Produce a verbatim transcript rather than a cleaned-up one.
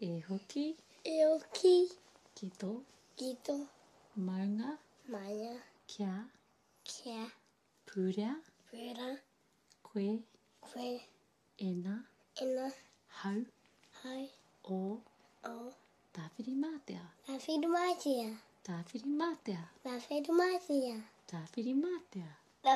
E hoki. E hoki. Ki tō. Ki tō. Maunga. Maunga. Kia. Kia. Pūrea. Pūrea. Koe. Koe. Ena. Ena. Hau. Hau. O. O. Tāwhiri mātea. Tāwhiri mātea. Tāwhiri mātea. Tāwhiri mātea. Tāwhiri mātea.